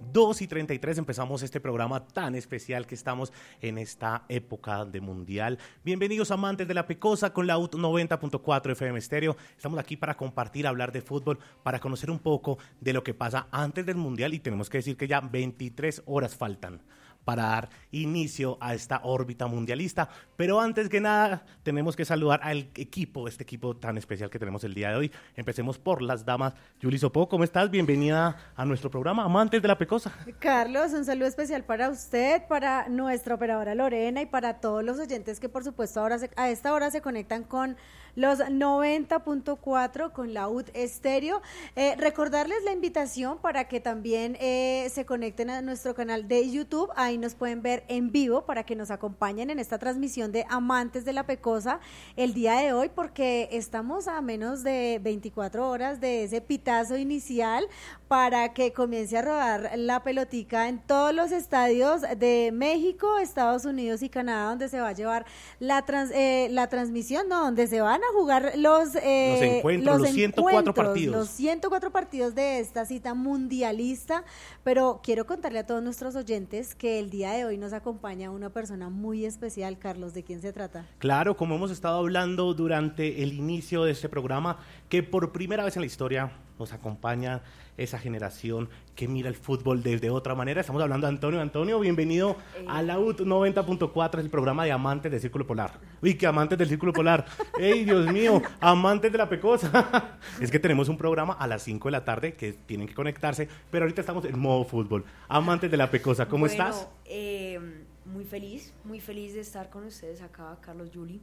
2:33 empezamos este programa tan especial que estamos en esta época de mundial. Bienvenidos amantes de la Pecosa con la UT 90.4 FM Estéreo. Estamos aquí para compartir, hablar de fútbol, para conocer un poco de lo que pasa antes del mundial y tenemos que decir que ya 23 horas faltan para dar inicio a esta órbita mundialista. Pero antes que nada, tenemos que saludar al equipo, este equipo tan especial que tenemos el día de hoy. Empecemos por las damas. Julie Sopó, ¿cómo estás? Bienvenida a nuestro programa, Amantes de la Pecosa. Carlos, un saludo especial para usted, para nuestra operadora Lorena y para todos los oyentes que por supuesto ahora a esta hora se conectan con los 90.4 con la UT Estéreo. Recordarles la invitación para que también se conecten a nuestro canal de YouTube. Ahí nos pueden ver en vivo para que nos acompañen en esta transmisión de Amantes de la Pecosa el día de hoy, porque estamos a menos de 24 horas de ese pitazo inicial para que comience a rodar la pelotica en todos los estadios de México, Estados Unidos y Canadá, donde se va a llevar la transmisión, no, donde se van a jugar los encuentros, los 104 partidos. Los 104 partidos de esta cita mundialista. Pero quiero contarle a todos nuestros oyentes que el día de hoy nos acompaña una persona muy especial. Carlos, ¿de quién se trata? Claro, como hemos estado hablando durante el inicio de este programa, que por primera vez en la historia nos acompaña esa generación que mira el fútbol desde otra manera. Estamos hablando de Antonio. Antonio, bienvenido a la UT 90.4, es el programa de Amantes del Círculo Polar. Uy, que Amantes del Círculo Polar. ¡Ey, Dios mío! Amantes de la Pecosa. Es que tenemos un programa a las 5 de la tarde que tienen que conectarse, pero ahorita estamos en modo fútbol. Amantes de la Pecosa, ¿cómo estás? Muy feliz de estar con ustedes acá, Carlos, Julie.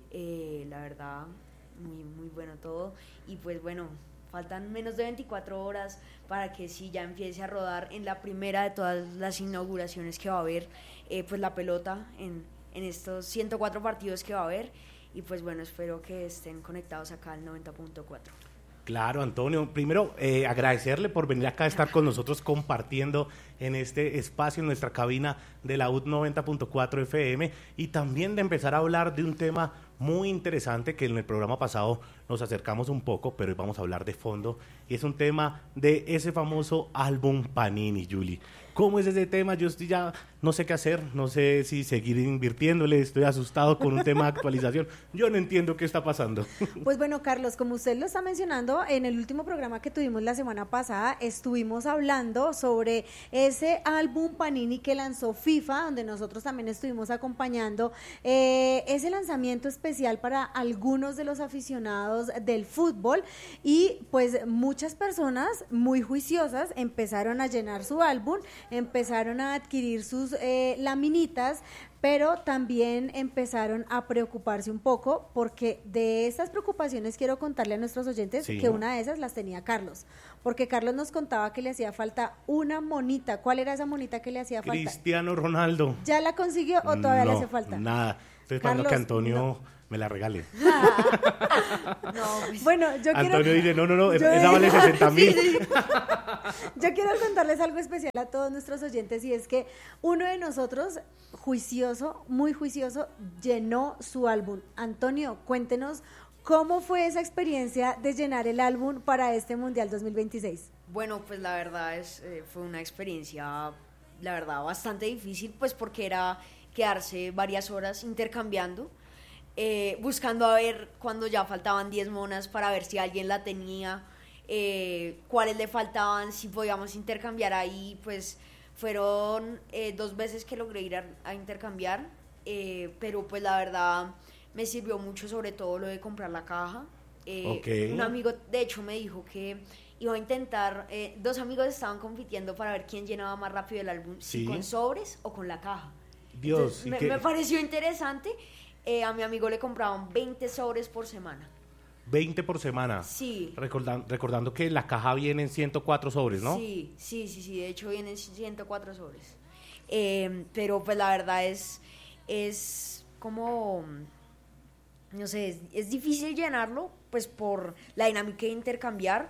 La verdad, muy bueno todo. Y pues bueno, faltan menos de 24 horas para que sí ya empiece a rodar en la primera de todas las inauguraciones que va a haber, pues la pelota en estos 104 partidos que va a haber. Y pues bueno, espero que estén conectados acá al 90.4. Claro, Antonio. Primero, agradecerle por venir acá a estar con nosotros compartiendo en este espacio, en nuestra cabina de la UT 90.4 FM, y también de empezar a hablar de un tema muy interesante que en el programa pasado nos acercamos un poco, pero hoy vamos a hablar de fondo, y es un tema de ese famoso álbum Panini, Julie. ¿Cómo es ese tema? Yo estoy ya, no sé qué hacer, no sé si seguir invirtiéndole, estoy asustado con un tema de actualización, yo no entiendo qué está pasando. Pues bueno, Carlos, como usted lo está mencionando, en el último programa que tuvimos la semana pasada, estuvimos hablando sobre ese álbum Panini que lanzó FIFA, donde nosotros también estuvimos acompañando ese lanzamiento especial para algunos de los aficionados del fútbol, y pues muchas personas muy juiciosas empezaron a llenar su álbum, empezaron a adquirir sus laminitas, pero también empezaron a preocuparse un poco, porque de estas preocupaciones quiero contarle a nuestros oyentes que una de esas las tenía Carlos, porque Carlos nos contaba que le hacía falta una monita. ¿Cuál era esa monita que le hacía falta? Cristiano Ronaldo. ¿Ya la consiguió o todavía le hace falta? Nada, estoy esperando que Antonio me la regale. No, pues, bueno, Antonio dice, no, esa vale 60,000. Sí. Yo quiero contarles algo especial a todos nuestros oyentes, y es que uno de nosotros, muy juicioso, llenó su álbum. Antonio, cuéntenos cómo fue esa experiencia de llenar el álbum para este Mundial 2026. Bueno, pues la verdad fue una experiencia, la verdad, bastante difícil, pues porque era quedarse varias horas intercambiando, buscando a ver cuando ya faltaban 10 monas para ver si alguien la tenía, cuáles le faltaban, si podíamos intercambiar ahí. Pues fueron 2 veces que logré ir a intercambiar, pero pues la verdad me sirvió mucho, sobre todo lo de comprar la caja. Un amigo de hecho me dijo que iba a intentar, 2 amigos estaban compitiendo para ver quién llenaba más rápido el álbum, si con sobres o con la caja. Dios, entonces, me pareció interesante. A mi amigo le compraban 20 sobres por semana. 20 por semana. Sí. Recordando que la caja viene en 104 sobres, ¿no? Sí, de hecho vienen 104 sobres. Pero pues la verdad es como, no sé, es difícil llenarlo, pues por la dinámica de intercambiar,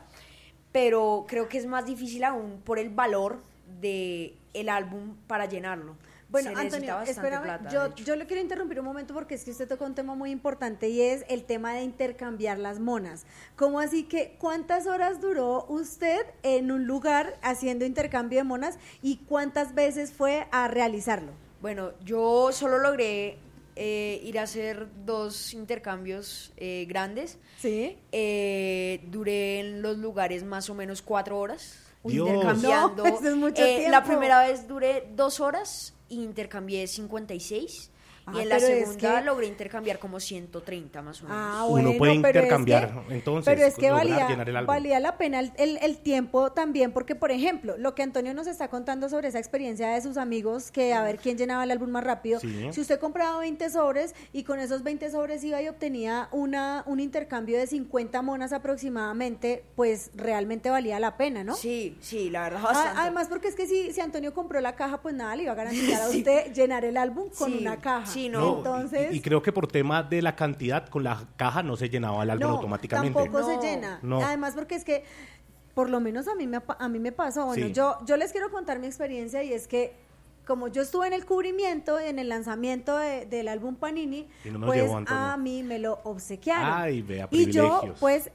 pero creo que es más difícil aún por el valor del álbum para llenarlo. Bueno, se necesita Antonio, bastante espérame, plata, de yo, hecho. yo le quiero interrumpir un momento porque es que usted tocó un tema muy importante y es el tema de intercambiar las monas. ¿Cómo así que cuántas horas duró usted en un lugar haciendo intercambio de monas y cuántas veces fue a realizarlo? Bueno, yo solo logré ir a hacer 2 intercambios grandes. Sí. Duré en los lugares más o menos 4 horas. Dios. Intercambiando. No, eso es mucho tiempo. La primera vez duré 2 horas y intercambié 56. Y en la pero es segunda que- logré intercambiar como 130 más o menos. Ah, Uno bueno, puede pero es intercambiar, que- entonces, pero es que lograr llenar el álbum. valía la pena el tiempo también, porque por ejemplo, lo que Antonio nos está contando sobre esa experiencia de sus amigos, que a ver quién llenaba el álbum más rápido, Sí. si usted compraba 20 sobres y con esos 20 sobres iba y obtenía un intercambio de 50 monas aproximadamente, pues realmente valía la pena, ¿no? Sí, sí, la verdad bastante. Además, porque es que si Antonio compró la caja, pues nada, le iba a garantizar a usted llenar el álbum con Sí, una caja. sí, No, Entonces, y creo que por tema de la cantidad, con la caja no se llenaba el álbum automáticamente. tampoco No, se llena. no. Además, porque es que, por lo menos a mí me pasó. Bueno, Sí. yo les quiero contar mi experiencia y es que, como yo estuve en el cubrimiento, en el lanzamiento del álbum Panini, Y no nos pues llevó Antonio. a mí me lo obsequiaron. Ay, vea, y yo, privilegios. pues,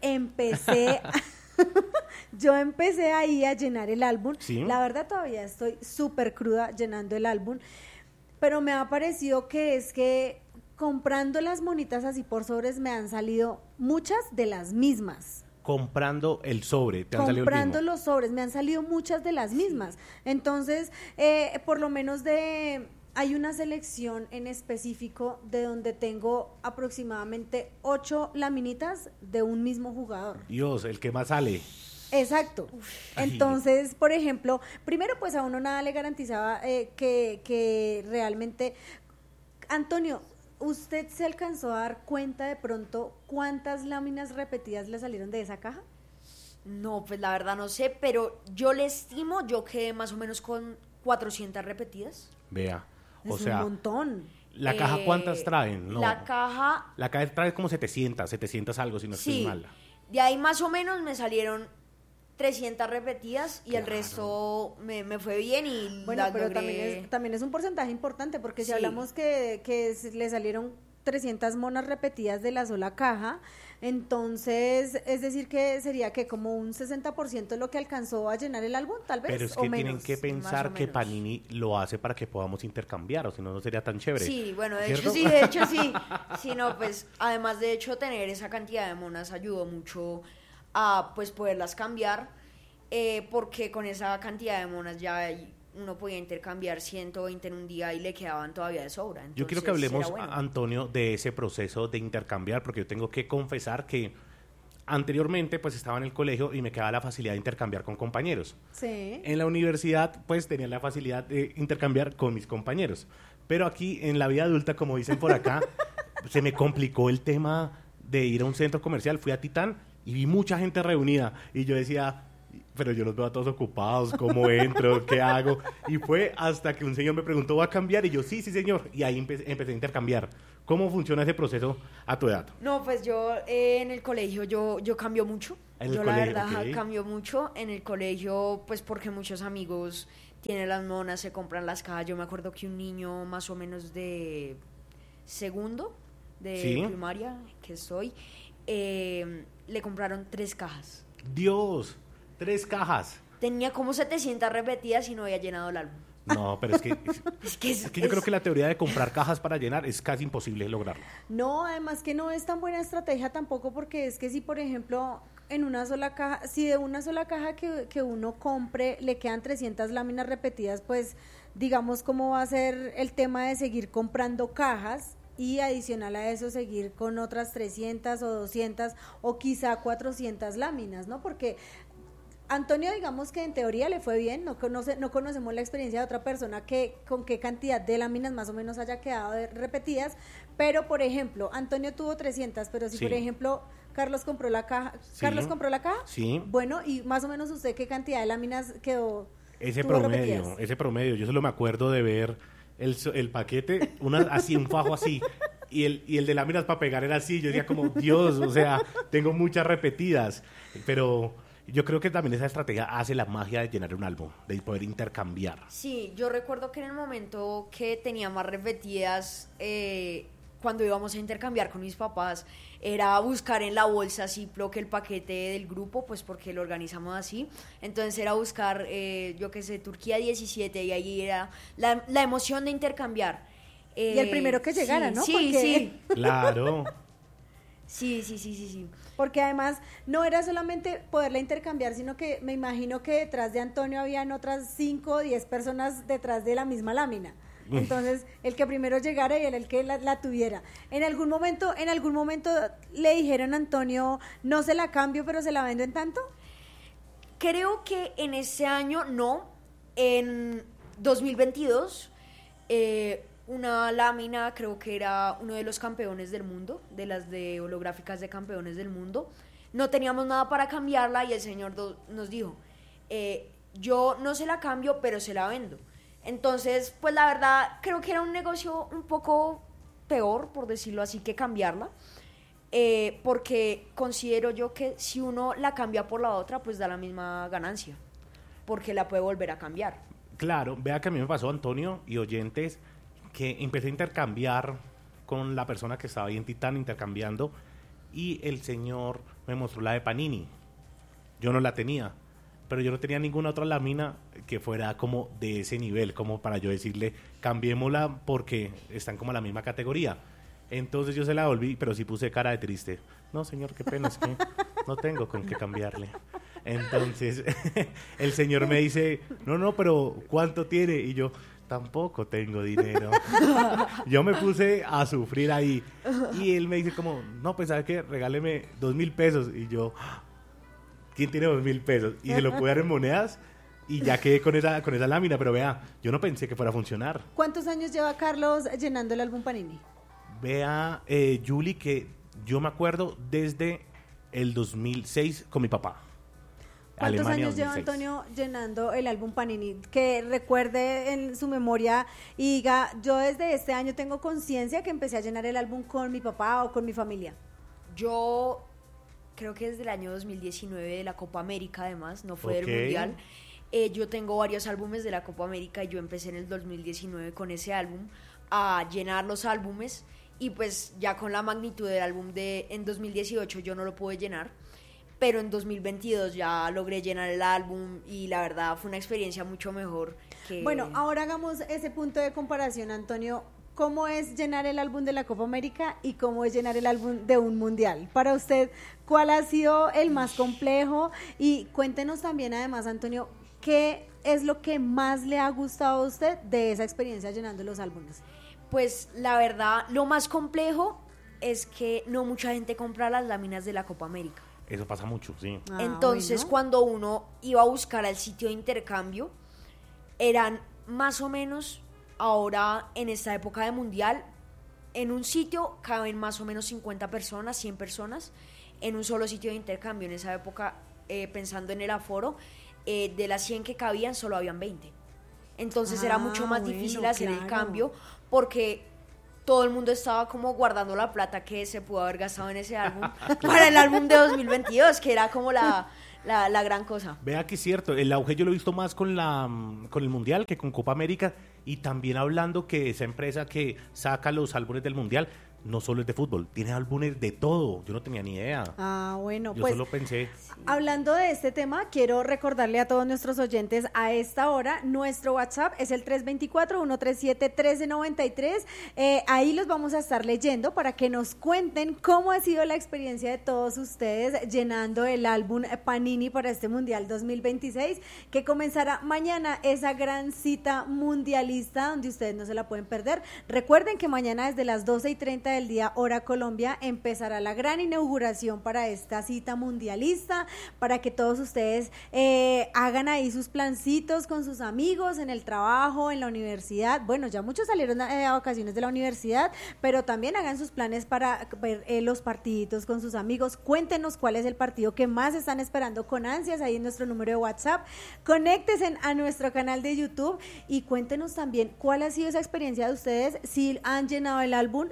yo empecé ahí a llenar el álbum. Sí. La verdad, todavía estoy súper cruda llenando el álbum, pero me ha parecido que es que comprando las monitas así por sobres me han salido muchas de las mismas. Comprando el sobre, te han salido el Comprando mismo. los sobres, me han salido muchas de las mismas. Entonces, por lo menos hay una selección en específico de donde tengo aproximadamente 8 laminitas de un mismo jugador. Dios, el que más sale. Exacto. Ay. Entonces, por ejemplo, primero pues a uno nada le garantizaba que realmente... Antonio, ¿usted se alcanzó a dar cuenta de pronto cuántas láminas repetidas le salieron de esa caja? No, pues la verdad no sé, pero yo le estimo, yo quedé más o menos con 400 repetidas. Vea. O Es sea, un montón. ¿la caja cuántas traen? No. La caja, La caja trae como 700 algo, si no estoy sí. mal. De ahí más o menos me salieron 300 repetidas y el Claro. resto me fue bien y Bueno, las pero logré. también es un porcentaje importante, porque si Sí. hablamos que le salieron 300 monas repetidas de la sola caja, entonces es decir que sería que como un 60% lo que alcanzó a llenar el álbum, tal vez, Pero es o que tienen menos. que pensar más o que menos. Panini lo hace para que podamos intercambiar, o si no, no sería tan chévere. Sí, bueno, de ¿Cierto? hecho sí, de hecho sí. Sí, no, pues además de hecho tener esa cantidad de monas ayudó mucho a pues poderlas cambiar, porque con esa cantidad de monas ya uno podía intercambiar 120 en un día y le quedaban todavía de sobra. Yo quiero que Entonces, hablemos, era bueno. Antonio, de ese proceso de intercambiar, porque yo tengo que confesar que anteriormente pues estaba en el colegio y me quedaba la facilidad de intercambiar con compañeros. Sí. En la universidad pues tenía la facilidad de intercambiar con mis compañeros. Pero aquí en la vida adulta, como dicen por acá, se me complicó el tema de ir a un centro comercial. Fui a Titán y vi mucha gente reunida y yo decía... Pero yo los veo a todos ocupados, ¿cómo entro? ¿Qué hago? Y fue hasta que un señor me preguntó, ¿va a cambiar? Y yo, sí, señor. Y ahí empecé a intercambiar. ¿Cómo funciona ese proceso a tu edad? No, pues yo en el colegio yo cambio mucho. En el Yo colegio, la verdad ok. cambio mucho en el colegio, pues porque muchos amigos tienen las monas, se compran las cajas. Yo me acuerdo que un niño más o menos de segundo, de Sí. primaria, que soy, le compraron 3 cajas. Dios, 3 cajas. Tenía como 700 repetidas y no había llenado el álbum. No, pero es que, Es que yo creo que la teoría de comprar cajas para llenar es casi imposible lograrlo. No, además que no es tan buena estrategia tampoco, porque es que si, por ejemplo, en una sola caja, si de una sola caja que uno compre le quedan 300 láminas repetidas, pues digamos cómo va a ser el tema de seguir comprando cajas y adicional a eso seguir con otras 300 o 200 o quizá 400 láminas, ¿no? Porque Antonio, digamos que en teoría le fue bien, no conocemos la experiencia de otra persona que con qué cantidad de láminas más o menos haya quedado repetidas, pero por ejemplo, Antonio tuvo 300, pero si Sí. por ejemplo Carlos compró la caja, Sí. ¿Carlos compró la caja? Sí. Bueno, y más o menos usted qué cantidad de láminas quedó Ese tuvo promedio, repetidas? yo solo me acuerdo de ver el paquete, así, un fajo así, y el de láminas para pegar era así. Yo decía como, Dios, o sea, tengo muchas repetidas, pero Yo creo que también esa estrategia hace la magia de llenar un álbum, de poder intercambiar. Sí, yo recuerdo que en el momento que tenía más repetidas, cuando íbamos a intercambiar con mis papás, era buscar en la bolsa Ziploc el paquete del grupo, pues porque lo organizamos así. Entonces era buscar, yo qué sé, Turquía 17, y ahí era la emoción de intercambiar. Y el primero que llegara, sí, ¿no? Sí, Porque... sí. Claro. Sí. Porque además no era solamente poderla intercambiar, sino que me imagino que detrás de Antonio habían otras 5 o 10 personas detrás de la misma lámina. Entonces, el que primero llegara y el que la tuviera. En algún momento le dijeron a Antonio, no se la cambio, pero se la vendo en tanto. Creo que en ese año no. En 2022, una lámina, creo que era uno de los campeones del mundo, de las de holográficas de campeones del mundo. No teníamos nada para cambiarla y el señor nos dijo, yo no se la cambio, pero se la vendo. Entonces, pues la verdad, creo que era un negocio un poco peor, por decirlo así, que cambiarla. Porque considero yo que si uno la cambia por la otra, pues da la misma ganancia, porque la puede volver a cambiar. Claro, vea que a mí me pasó, Antonio y oyentes, que empecé a intercambiar con la persona que estaba ahí en Titán intercambiando, y el señor me mostró la de Panini. Yo no la tenía, pero yo no tenía ninguna otra lámina que fuera como de ese nivel, como para yo decirle, cambiémosla porque están como en la misma categoría. Entonces yo se la devolví, pero sí puse cara de triste. No, señor, qué pena, es que no tengo con qué cambiarle. Entonces el señor me dice, no, pero ¿cuánto tiene? Y yo, tampoco tengo dinero. Yo me puse a sufrir ahí. Y él me dice como, no, pues ¿sabe qué? Regáleme 2,000 pesos. Y yo, ¿quién tiene 2,000 pesos? Y se lo pude dar en monedas y ya quedé con esa lámina. Pero vea, yo no pensé que fuera a funcionar. ¿Cuántos años lleva Carlos llenando el álbum Panini? Vea, Julie, que yo me acuerdo desde el 2006 con mi papá. ¿Cuántos Alemania, años lleva 2006. Antonio llenando el álbum Panini? Que recuerde en su memoria y diga, yo desde este año tengo conciencia que empecé a llenar el álbum con mi papá o con mi familia. Yo creo que desde el año 2019 de la Copa América, además, no fue del Mundial. Yo tengo varios álbumes de la Copa América y yo empecé en el 2019 con ese álbum a llenar los álbumes, y pues ya con la magnitud del álbum en 2018 yo no lo pude llenar, pero en 2022 ya logré llenar el álbum y la verdad fue una experiencia mucho mejor que... Bueno, ahora hagamos ese punto de comparación, Antonio. ¿Cómo es llenar el álbum de la Copa América y cómo es llenar el álbum de un mundial? Para usted, ¿cuál ha sido el más complejo? Y cuéntenos también, además, Antonio, ¿qué es lo que más le ha gustado a usted de esa experiencia llenando los álbumes? Pues la verdad, lo más complejo es que no mucha gente compra las láminas de la Copa América. Eso pasa mucho, sí. Entonces, bueno. cuando uno iba a buscar al sitio de intercambio, eran más o menos, ahora en esta época de mundial, en un sitio caben más o menos 50 personas, 100 personas, en un solo sitio de intercambio. En esa época, pensando en el aforo, de las 100 que cabían, solo habían 20. Entonces era mucho más difícil hacer el cambio, porque todo el mundo estaba como guardando la plata que se pudo haber gastado en ese álbum para el álbum de 2022, que era como la gran cosa. Vea que es cierto, el auge yo lo he visto más con el Mundial que con Copa América, y también hablando que esa empresa que saca los álbumes del Mundial no solo es de fútbol, tiene álbumes de todo. Yo no tenía ni idea. Bueno, yo pues solo pensé. hablando de este tema, quiero recordarle a todos nuestros oyentes a esta hora, nuestro WhatsApp es el 324-137-1393. Ahí los vamos a estar leyendo para que nos cuenten cómo ha sido la experiencia de todos ustedes llenando el álbum Panini para este Mundial 2026, que comenzará mañana, esa gran cita mundialista donde ustedes no se la pueden perder. Recuerden que mañana desde las 12:30 del día, hora Colombia, empezará la gran inauguración para esta cita mundialista, para que todos ustedes hagan ahí sus plancitos con sus amigos en el trabajo, en la universidad. Bueno, ya muchos salieron a vacaciones de la universidad, pero también hagan sus planes para ver los partiditos con sus amigos. Cuéntenos cuál es el partido que más están esperando con ansias ahí en nuestro número de WhatsApp. Conéctense a nuestro canal de YouTube y cuéntenos también cuál ha sido esa experiencia de ustedes, si han llenado el álbum, si no lo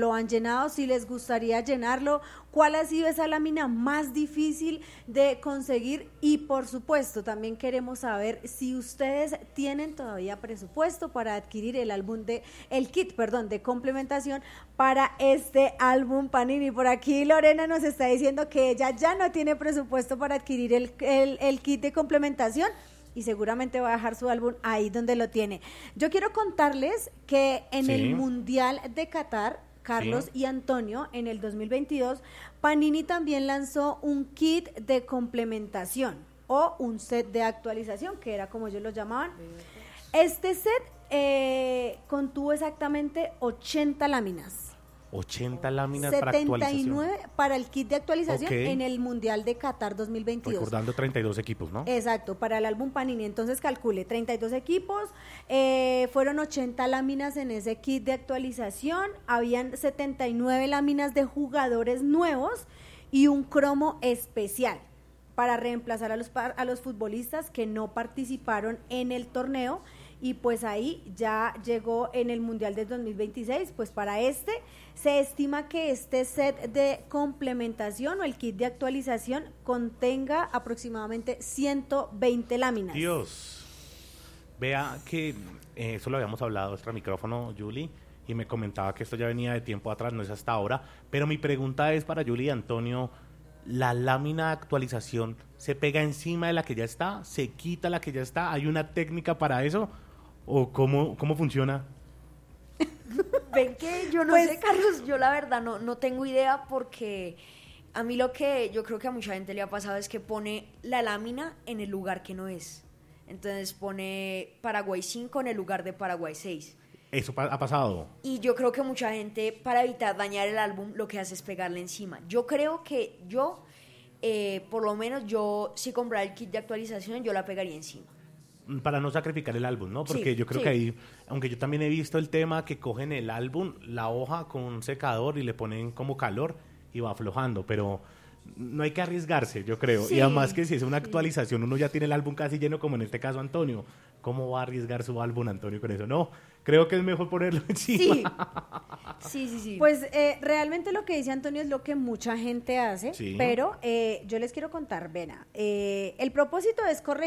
lo han llenado, si les gustaría llenarlo, cuál ha sido esa lámina más difícil de conseguir y por supuesto también queremos saber si ustedes tienen todavía presupuesto para adquirir el kit de complementación para este álbum Panini. Por aquí Lorena nos está diciendo que ella ya no tiene presupuesto para adquirir el kit de complementación y seguramente va a dejar su álbum ahí donde lo tiene. Yo quiero contarles que en el Mundial de Qatar, Carlos y Antonio, en el 2022, Panini también lanzó un kit de complementación o un set de actualización, que era como ellos lo llamaban. Este set contuvo exactamente 80 láminas. 80 láminas para actualización. 79 para el kit de actualización en el Mundial de Qatar 2022. Recordando 32 equipos, ¿no? Exacto, para el álbum Panini. Entonces calcule, 32 equipos, fueron 80 láminas en ese kit de actualización, habían 79 láminas de jugadores nuevos y un cromo especial para reemplazar a los futbolistas que no participaron en el torneo. Y pues ahí ya llegó en el Mundial del 2026, pues para se estima que este set de complementación o el kit de actualización contenga aproximadamente 120 láminas. Dios, vea que eso lo habíamos hablado extra micrófono, Julie, y me comentaba que esto ya venía de tiempo atrás, no es hasta ahora, pero mi pregunta es para Julie y Antonio, ¿la lámina de actualización se pega encima de la que ya está? ¿Se quita la que ya está? ¿Hay una técnica para eso? ¿O cómo funciona? Ven que yo no sé, Carlos, yo la verdad no tengo idea porque a mí lo que yo creo que a mucha gente le ha pasado es que pone la lámina en el lugar que no es. Entonces pone Paraguay 5 en el lugar de Paraguay 6. Eso ha pasado. Y yo creo que mucha gente, para evitar dañar el álbum, lo que hace es pegarle encima. Yo creo que por lo menos si comprara el kit de actualización, yo la pegaría encima. Para no sacrificar el álbum, ¿no? Porque yo creo que ahí, aunque yo también he visto el tema que cogen el álbum, la hoja con un secador y le ponen como calor y va aflojando, pero no hay que arriesgarse, yo creo. Y además que si es una actualización, uno ya tiene el álbum casi lleno, como en este caso Antonio. ¿Cómo va a arriesgar su álbum, Antonio, con eso? No, creo que es mejor ponerlo encima. Sí. Pues realmente lo que dice Antonio es lo que mucha gente hace, pero yo les quiero contar, Vena, el propósito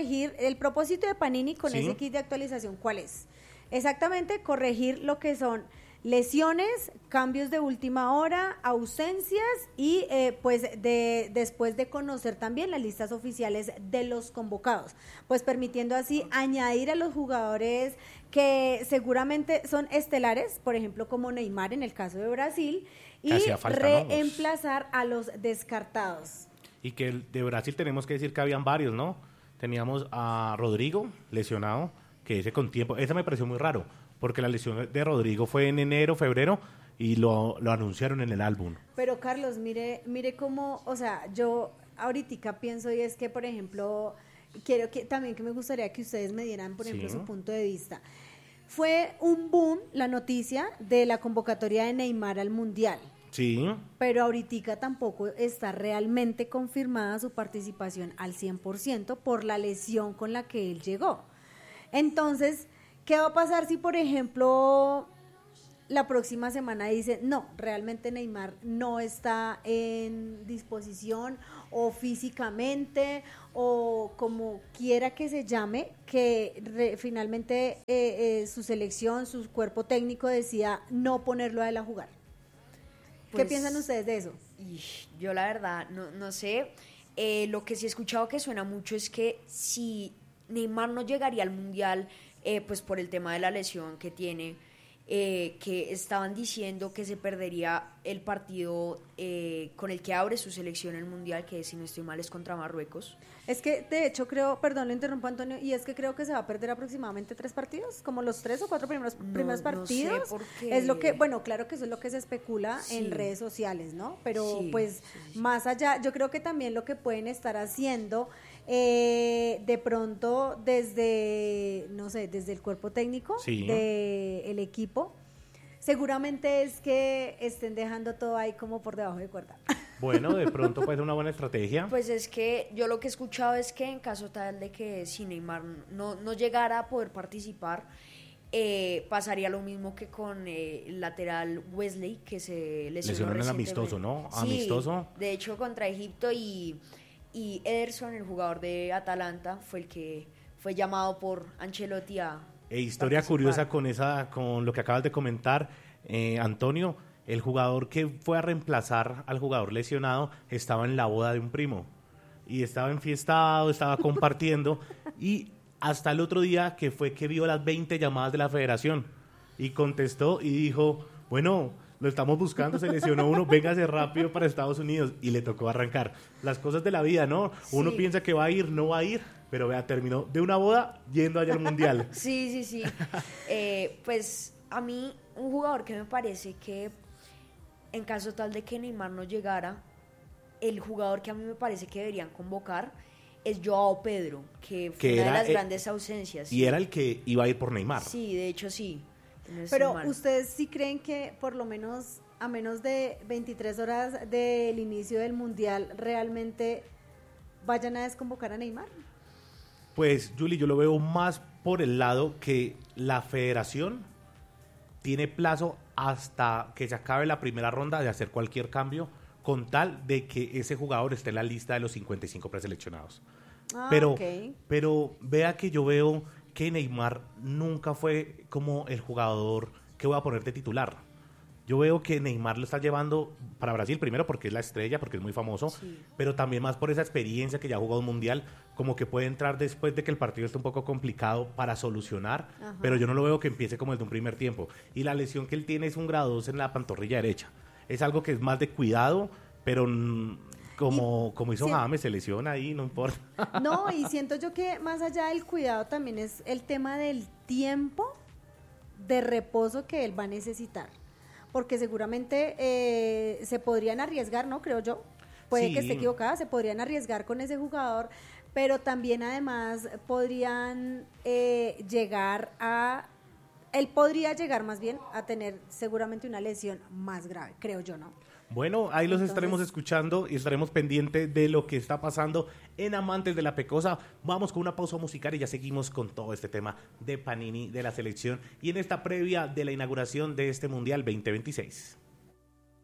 de Panini con ese kit de actualización, ¿cuál es? Exactamente corregir lo que son lesiones, cambios de última hora, ausencias y después de conocer también las listas oficiales de los convocados, pues permitiendo así añadir a los jugadores que seguramente son estelares, por ejemplo como Neymar en el caso de Brasil, y reemplazar a los descartados. Y que de Brasil tenemos que decir que habían varios, ¿no? Teníamos a Rodrigo lesionado, que ese con tiempo, ese me pareció muy raro, porque la lesión de Rodrigo fue en enero, febrero, y lo anunciaron en el álbum. Pero Carlos, mire cómo, o sea, yo ahorita pienso, y es que, por ejemplo, quiero que me gustaría que ustedes me dieran, por ejemplo, su punto de vista. Fue un boom la noticia de la convocatoria de Neymar al Mundial. Sí. Pero ahorita tampoco está realmente confirmada su participación al 100% por la lesión con la que él llegó. Entonces, ¿qué va a pasar si, por ejemplo, la próxima semana dicen, no, realmente Neymar no está en disposición o físicamente o como quiera que se llame, que finalmente su selección, su cuerpo técnico decida no ponerlo a él a jugar? ¿Qué piensan ustedes de eso? Yo la verdad no sé. Lo que sí he escuchado que suena mucho es que si Neymar no llegaría al Mundial, pues por el tema de la lesión que tiene, que estaban diciendo que se perdería el partido con el que abre su selección el Mundial, que si no estoy mal es contra Marruecos. Es que de hecho creo, perdón, lo interrumpo Antonio, y es que creo que se va a perder aproximadamente 3 partidos, como los 3 o 4 primeros partidos. No sé por qué. Es lo que, bueno, claro que eso es lo que se especula en redes sociales, ¿no? Pero más allá, yo creo que también lo que pueden estar haciendo de pronto desde el cuerpo técnico del equipo, seguramente es que estén dejando todo ahí como por debajo de cuerda. Bueno, de pronto puede ser una buena estrategia. Pues es que yo lo que he escuchado es que en caso tal de que si Neymar no llegara a poder participar, pasaría lo mismo que con el lateral Wesley, que se lesionó en el recientemente. amistoso, ¿no? Sí, Amistoso. de hecho contra Egipto, y Ederson, el jugador de Atalanta, fue el que fue llamado por Ancelotti a Historia participar. curiosa con lo que acabas de comentar, Antonio. El jugador que fue a reemplazar al jugador lesionado estaba en la boda de un primo y estaba enfiestado, estaba compartiendo y hasta el otro día que fue que vio las 20 llamadas de la federación y contestó y dijo, bueno, lo estamos buscando, se lesionó uno, véngase rápido para Estados Unidos, y le tocó arrancar. Las cosas de la vida, ¿no? Uno Sí. piensa que va a ir, no va a ir, pero vea, terminó de una boda yendo allá al Mundial. Sí. Pues a mí, un jugador que me parece que en caso tal de que Neymar no llegara, el jugador que a mí me parece que deberían convocar es Joao Pedro, que fue Que una de era, las grandes ausencias. Y era el que iba a ir por Neymar. Sí, de hecho sí. No estoy Pero mal. ustedes sí creen que por lo menos a menos de 23 horas del inicio del Mundial realmente vayan a desconvocar a Neymar. Pues, Julie, yo lo veo más por el lado que la federación tiene plazo hasta que se acabe la primera ronda de hacer cualquier cambio con tal de que ese jugador esté en la lista de los 55 preseleccionados. Pero, Ok. pero vea que yo veo que Neymar nunca fue como el jugador que voy a poner de titular. Yo veo que Neymar lo está llevando para Brasil, primero porque es la estrella, porque es muy famoso, Sí. pero también más por esa experiencia que ya ha jugado un mundial, como que puede entrar después de que el partido esté un poco complicado para solucionar, Ajá. pero yo no lo veo que empiece como el de un primer tiempo. Y la lesión que él tiene es un grado 2 en la pantorrilla derecha. Es algo que es más de cuidado, pero como hizo sí. James, se lesiona ahí, no importa. No, y siento yo que más allá del cuidado también es el tema del tiempo de reposo que él va a necesitar. Porque seguramente se podrían arriesgar, ¿no? Creo yo. Puede Sí. que esté equivocada, se podrían arriesgar con ese jugador, pero también además podrían llegar a... Él podría llegar más bien a tener seguramente una lesión más grave, creo yo, ¿no? Bueno, ahí los Entonces- estaremos escuchando y estaremos pendientes de lo que está pasando en Amantes de la Pecosa. Vamos con una pausa musical y ya seguimos con todo este tema de Panini, de la selección y en esta previa de la inauguración de este Mundial 2026.